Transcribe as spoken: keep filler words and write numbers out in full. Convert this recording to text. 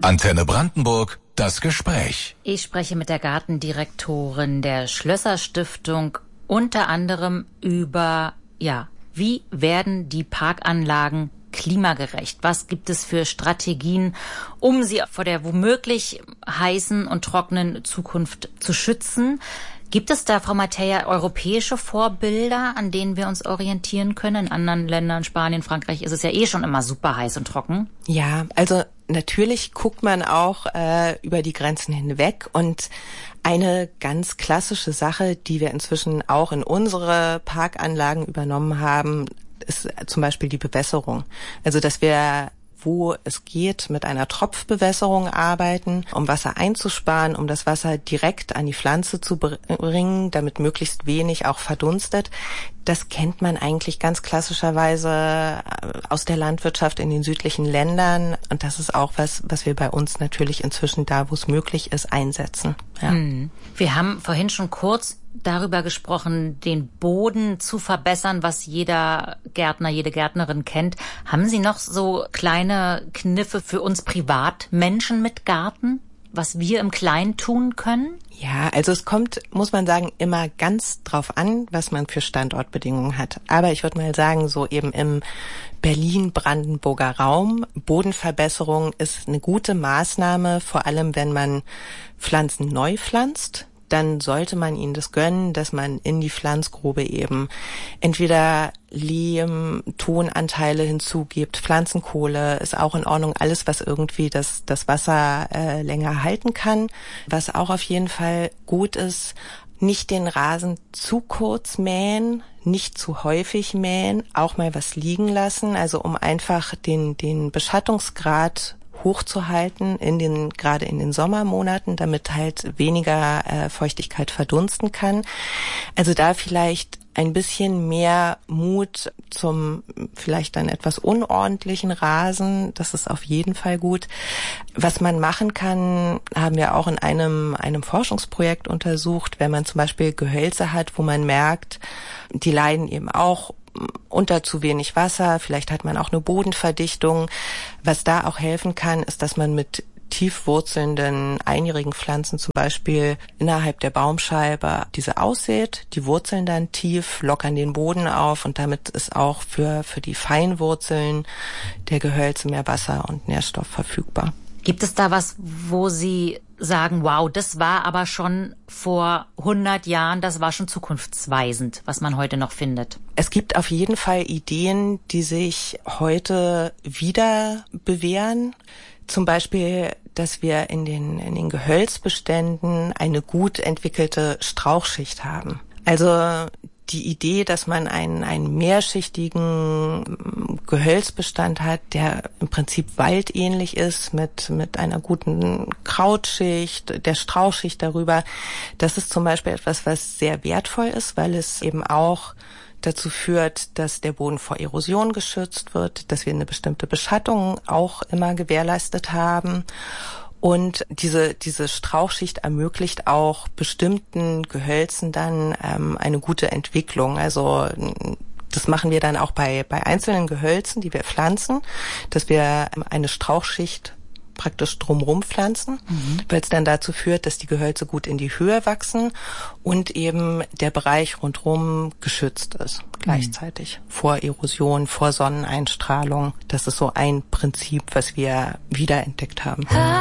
Antenne Brandenburg, das Gespräch. Ich spreche mit der Gartendirektorin der Schlösser Stiftung unter anderem über, ja, wie werden die Parkanlagen klimagerecht? Was gibt es für Strategien, um sie vor der womöglich heißen und trockenen Zukunft zu schützen? Gibt es da, Frau Mateja, europäische Vorbilder, an denen wir uns orientieren können? In anderen Ländern, Spanien, Frankreich, ist es ja eh schon immer super heiß und trocken. Ja, also natürlich guckt man auch äh, über die Grenzen hinweg. Und eine ganz klassische Sache, die wir inzwischen auch in unsere Parkanlagen übernommen haben, ist zum Beispiel die Bewässerung. Also dass wir, wo es geht, mit einer Tropfbewässerung arbeiten, um Wasser einzusparen, um das Wasser direkt an die Pflanze zu bringen, damit möglichst wenig auch verdunstet. Das kennt man eigentlich ganz klassischerweise aus der Landwirtschaft in den südlichen Ländern. Und das ist auch was, was wir bei uns natürlich inzwischen da, wo es möglich ist, einsetzen. Ja. Hm. Wir haben vorhin schon kurz darüber gesprochen, den Boden zu verbessern, was jeder Gärtner, jede Gärtnerin kennt. Haben Sie noch so kleine Kniffe für uns Privatmenschen mit Garten, was wir im Kleinen tun können? Ja, also es kommt, muss man sagen, immer ganz drauf an, was man für Standortbedingungen hat. Aber ich würde mal sagen, so eben im Berlin-Brandenburger Raum, Bodenverbesserung ist eine gute Maßnahme, vor allem wenn man Pflanzen neu pflanzt. Dann sollte man ihnen das gönnen, dass man in die Pflanzgrube eben entweder Lehm, Tonanteile hinzugibt, Pflanzenkohle ist auch in Ordnung, alles, was irgendwie das, das Wasser äh, länger halten kann. Was auch auf jeden Fall gut ist, nicht den Rasen zu kurz mähen, nicht zu häufig mähen, auch mal was liegen lassen, also um einfach den, den Beschattungsgrad hochzuhalten in den, gerade in den Sommermonaten, damit halt weniger äh, Feuchtigkeit verdunsten kann. Also da vielleicht ein bisschen mehr Mut zum vielleicht dann etwas unordentlichen Rasen, das ist auf jeden Fall gut. Was man machen kann, haben wir auch in einem, einem Forschungsprojekt untersucht, wenn man zum Beispiel Gehölze hat, wo man merkt, die leiden eben auch unter zu wenig Wasser, vielleicht hat man auch eine Bodenverdichtung. Was da auch helfen kann, ist, dass man mit tief wurzelnden einjährigen Pflanzen zum Beispiel innerhalb der Baumscheibe diese aussät, die Wurzeln dann tief, lockern den Boden auf und damit ist auch für, für die Feinwurzeln der Gehölze mehr Wasser und Nährstoff verfügbar. Gibt es da was, wo Sie sagen, wow, das war aber schon vor hundert Jahren, das war schon zukunftsweisend, was man heute noch findet? Es gibt auf jeden Fall Ideen, die sich heute wieder bewähren. Zum Beispiel, dass wir in den, in den Gehölzbeständen eine gut entwickelte Strauchschicht haben. Also die Idee, dass man einen, einen mehrschichtigen Gehölzbestand hat, der im Prinzip waldähnlich ist, mit, mit einer guten Krautschicht, der Strauchschicht darüber, das ist zum Beispiel etwas, was sehr wertvoll ist, weil es eben auch dazu führt, dass der Boden vor Erosion geschützt wird, dass wir eine bestimmte Beschattung auch immer gewährleistet haben. Und diese diese Strauchschicht ermöglicht auch bestimmten Gehölzen dann ähm, eine gute Entwicklung. Also das machen wir dann auch bei bei einzelnen Gehölzen, die wir pflanzen, dass wir eine Strauchschicht praktisch drumherum pflanzen, mhm. weil es dann dazu führt, dass die Gehölze gut in die Höhe wachsen und eben der Bereich rundherum geschützt ist, gleichzeitig mhm. vor Erosion, vor Sonneneinstrahlung. Das ist so ein Prinzip, was wir wiederentdeckt haben.